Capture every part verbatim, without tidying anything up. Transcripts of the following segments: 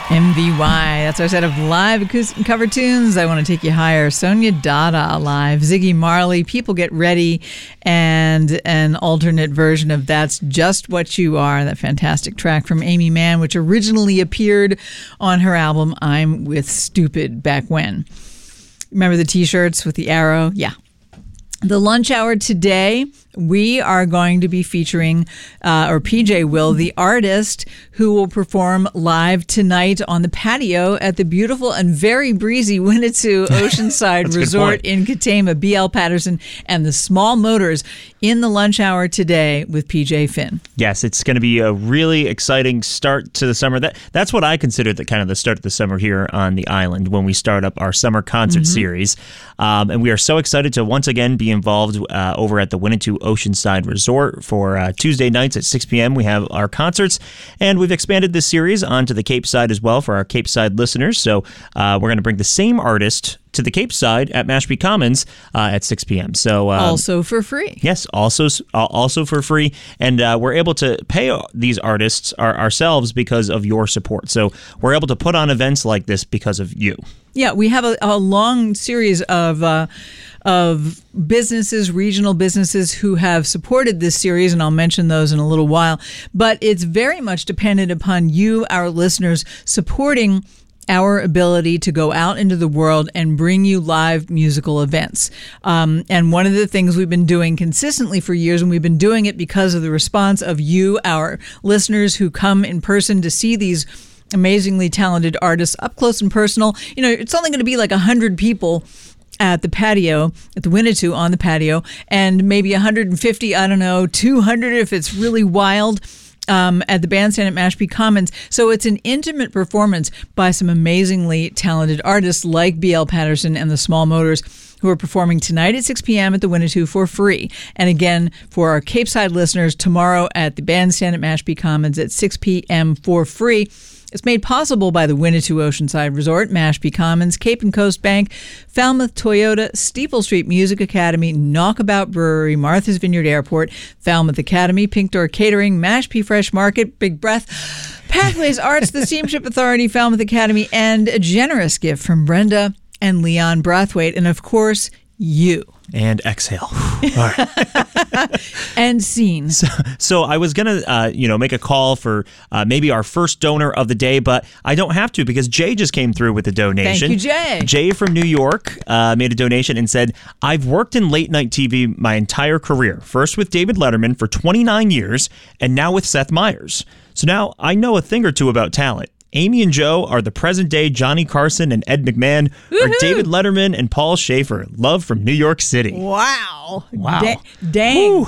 M V Y. That's our set of live acoustic cover tunes. I Want to Take You Higher. Sonia Dada live. Ziggy Marley. People Get Ready. And an alternate version of That's Just What You Are. That fantastic track from Amy Mann, which originally appeared on her album I'm With Stupid back when. Remember the t-shirts with the arrow? Yeah. The lunch hour today, we are going to be featuring, uh, or P J will, the artist who will perform live tonight on the patio at the beautiful and very breezy Winnetou Oceanside Resort in Katama. B L Patterson and the Small Motors in the lunch hour today with P J Finn. Yes, it's going to be a really exciting start to the summer. That That's what I consider the kind of the start of the summer here on the island when we start up our summer concert mm-hmm. series. Um, and we are so excited to once again be involved uh, over at the Winnetou Oceanside Resort for uh, Tuesday nights at six p.m. We have our concerts, and we've expanded this series onto the Cape Side as well for our Cape Side listeners. So uh, we're going to bring the same artist to the Cape Side at Mashpee Commons uh, at six p.m. So um, also for free. Yes, also uh, also for free, and uh, we're able to pay these artists our, ourselves because of your support. So we're able to put on events like this because of you. Yeah, we have a, a long series of uh, of businesses, regional businesses who have supported this series, and I'll mention those in a little while. But it's very much dependent upon you, our listeners, supporting our ability to go out into the world and bring you live musical events. Um, and one of the things we've been doing consistently for years, and we've been doing it because of the response of you, our listeners who come in person to see these amazingly talented artists up close and personal. You know, it's only going to be like one hundred people at the patio, at the Winnetou on the patio, and maybe one hundred fifty, I don't know, two hundred if it's really wild, Um, at the bandstand at Mashpee Commons. So it's an intimate performance by some amazingly talented artists like B L Patterson and the Small Motors, who are performing tonight at six p.m. at the Winnetou for free. And again, for our Cape Side listeners, tomorrow at the bandstand at Mashpee Commons at six p.m. for free. It's made possible by the Winnetou Oceanside Resort, Mashpee Commons, Cape and Coast Bank, Falmouth Toyota, Steeple Street Music Academy, Knockabout Brewery, Martha's Vineyard Airport, Falmouth Academy, Pink Door Catering, Mashpee Fresh Market, Big Breath, Pathways Arts, the Steamship Authority, Falmouth Academy, and a generous gift from Brenda and Leon Brathwaite, and of course, you. And exhale. All right. And scene. So, so I was going to, uh, you know, make a call for uh, maybe our first donor of the day, but I don't have to because Jay just came through with a donation. Thank you, Jay. Jay from New York uh, made a donation and said, I've worked in late night T V my entire career, first with David Letterman for twenty-nine years and now with Seth Meyers. So now I know a thing or two about talent. Amy and Joe are the present-day Johnny Carson and Ed McMahon, or David Letterman and Paul Schaefer. Love from New York City. Wow. Wow. Da- dang.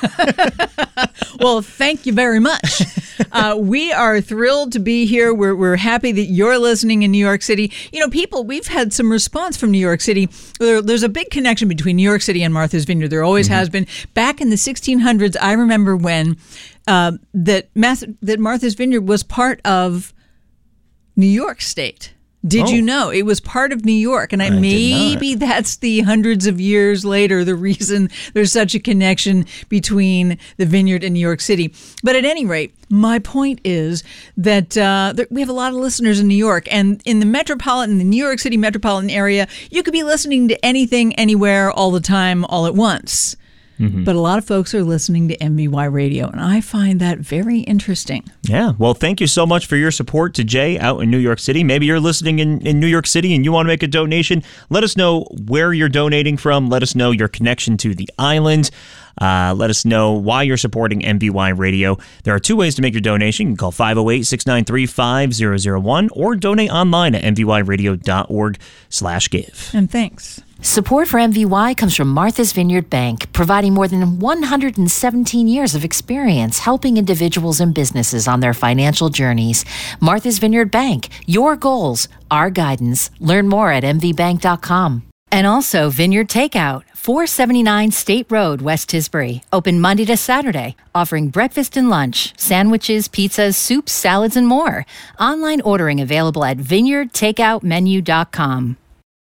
Well, thank you very much. Uh, we are thrilled to be here. We're, we're happy that you're listening in New York City. You know, people, we've had some response from New York City. There, there's a big connection between New York City and Martha's Vineyard. There always mm-hmm. has been. Back in the sixteen hundreds, I remember when uh, that, Math- that Martha's Vineyard was part of New York State. Did oh. you know it was part of New York? And I, I maybe that's the hundreds of years later the reason there's such a connection between the vineyard and New York City. But at any rate, my point is that uh, there, we have a lot of listeners in New York, and in the metropolitan, the New York City metropolitan area, you could be listening to anything, anywhere, all the time, all at once. Mm-hmm. But a lot of folks are listening to M V Y Radio, and I find that very interesting. Yeah. Well, thank you so much for your support to Jay out in New York City. Maybe you're listening in, in New York City and you want to make a donation. Let us know where you're donating from. Let us know your connection to the island. Uh, let us know why you're supporting M V Y Radio. There are two ways to make your donation. You can call five oh eight, six nine three, five oh oh one or donate online at m v y radio dot org slash give. And thanks. Support for M V Y comes from Martha's Vineyard Bank, providing more than one hundred seventeen years of experience helping individuals and businesses on their financial journeys. Martha's Vineyard Bank, your goals, our guidance. Learn more at m v bank dot com. And also Vineyard Takeout, four seventy-nine State Road, West Tisbury. Open Monday to Saturday, offering breakfast and lunch, sandwiches, pizzas, soups, salads, and more. Online ordering available at vineyard takeout menu dot com.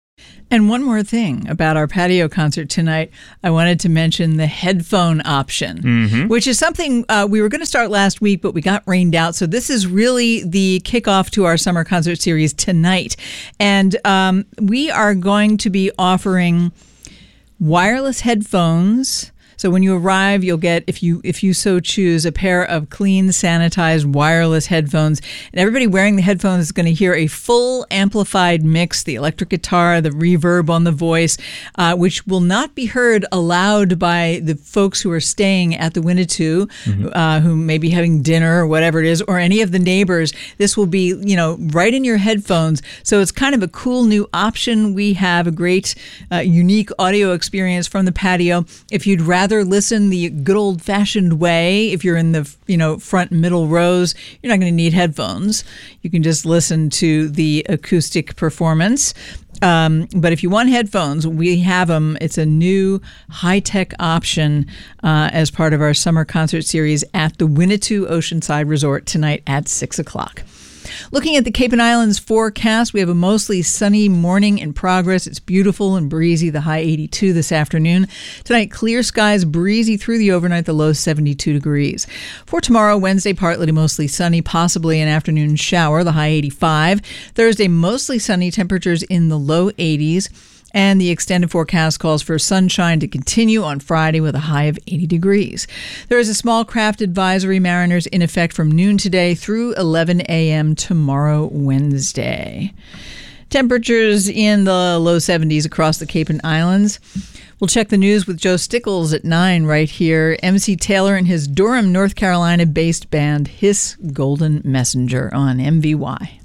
And one more thing about our patio concert tonight, I wanted to mention the headphone option, mm-hmm. which is something uh, we were going to start last week, but we got rained out. So this is really the kickoff to our summer concert series tonight. And um, we are going to be offering wireless headphones. So when you arrive, you'll get, if you if you so choose, a pair of clean, sanitized wireless headphones. And everybody wearing the headphones is going to hear a full amplified mix, the electric guitar, the reverb on the voice, uh, which will not be heard aloud by the folks who are staying at the Winnetou, mm-hmm. uh, who may be having dinner or whatever it is, or any of the neighbors. This will be, you know, right in your headphones. So it's kind of a cool new option. We have a great, uh, unique audio experience from the patio. If you'd rather listen the good old-fashioned way, if you're in the, you know, front and middle rows, you're not going to need headphones. You can just listen to the acoustic performance. Um, but if you want headphones, we have them. It's a new high-tech option uh, as part of our summer concert series at the Winnetou Oceanside Resort tonight at six o'clock. Looking at the Cape and Islands forecast, we have a mostly sunny morning in progress. It's beautiful and breezy, the high eighty-two this afternoon. Tonight, clear skies, breezy through the overnight, the low seventy-two degrees. For tomorrow, Wednesday, partly to mostly sunny, possibly an afternoon shower, the high eighty-five. Thursday, mostly sunny, temperatures in the low eighties. And the extended forecast calls for sunshine to continue on Friday with a high of eighty degrees. There is a small craft advisory, mariners, in effect from noon today through eleven a.m. tomorrow, Wednesday. Temperatures in the low seventies across the Cape and Islands. We'll check the news with Joe Stickles at nine right here. M C Taylor and his Durham, North Carolina-based band, His Golden Messenger on M V Y.